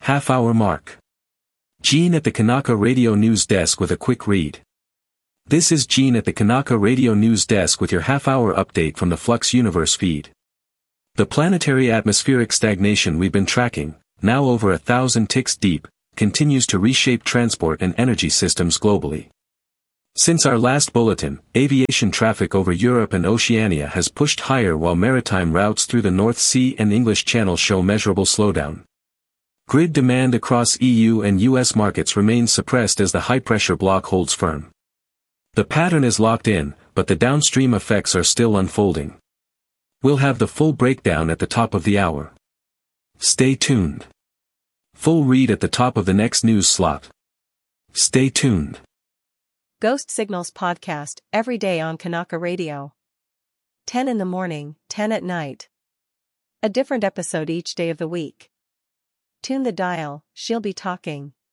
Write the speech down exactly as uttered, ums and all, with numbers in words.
Half-hour mark. Gene at the Kanaka Radio News Desk with a quick read. This is Gene at the Kanaka Radio News Desk with your half-hour update from the Flux Universe feed. The planetary atmospheric stagnation we've been tracking, now over a thousand ticks deep, continues to reshape transport and energy systems globally. Since our last bulletin, aviation traffic over Europe and Oceania has pushed higher while maritime routes through the North Sea and English Channel show measurable slowdown. Grid demand across E U and U S markets remains suppressed as the high-pressure block holds firm. The pattern is locked in, but the downstream effects are still unfolding. We'll have the full breakdown at the top of the hour. Stay tuned. Full read at the top of the next news slot. Stay tuned. Ghost Signals podcast, every day on Kanaka Radio. ten in the morning, ten at night. A different episode each day of the week. Tune the dial, she'll be talking.